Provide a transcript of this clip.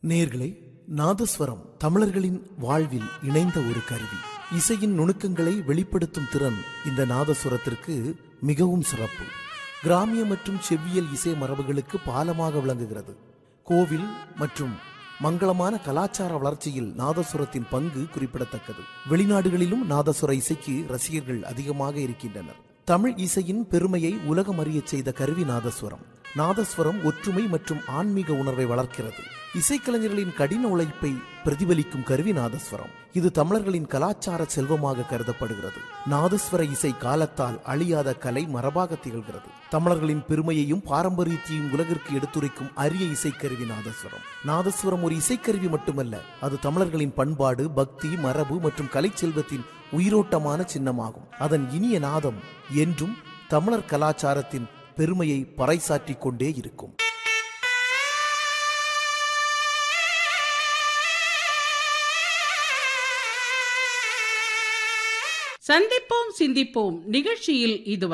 நேர்களே, நாதஸ்வரம் தமிழர்களின் வாழ்வில் இணைந்த ஒரு கருவி. இசையின் நுணுக்கங்களை வெளிப்படுத்தும் திறன் இந்த நாதஸ்வரத்திற்கு மிகவும் சிறப்பு. கிராமிய மற்றும் செவ்வியல் இசை மரபுகளுக்கு பாலமாக விளங்குகிறது. கோவில் மற்றும் மங்களமான கலாச்சார வளர்ச்சியில் நாதஸ்வரத்தின் பங்கு குறிப்பிடத்தக்கது. வெளிநாடுகளிலும் நாதஸ்வர இசைக்கு ரசிகர்கள் அதிகமாக இருக்கின்றனர். தமிழ் இசையின் பெருமையை உலகம் அறியச் செய்த கருவி நாதஸ்வரம். நாதஸ்வரம் ஒற்றுமை மற்றும் ஆன்மீக உணர்வை வளர்க்கிறது. இசைக்கலைஞர்களின் கடின உழைப்பை பிரதிபலிக்கும் கருவி நாதஸ்வரம். இது தமிழர்களின் கலாச்சார செல்வமாக கருதப்படுகிறது. நாதஸ்வர இசை காலத்தால் அழியாத கலை மரபாக திகழ்கிறது. தமிழர்களின் பெருமையையும் பாரம்பரியத்தையும் உலகிற்கு எடுத்துரைக்கும் அரிய இசைக்கருவி நாதஸ்வரம். நாதஸ்வரம் ஒரு இசைக்கருவி மட்டுமல்ல, அது தமிழர்களின் பண்பாடு, பக்தி, மரபு மற்றும் கலை செல்வத்தின் உயிரோட்டமான சின்னமாகும். அதன் இனிய நாதம் என்றும் தமிழர் கலாச்சாரத்தின் பெருமையை பறைசாற்றிக் கொண்டே இருக்கும். சந்திப்போம் சிந்திப்போம் நிகழ்ச்சியில் இதுவரை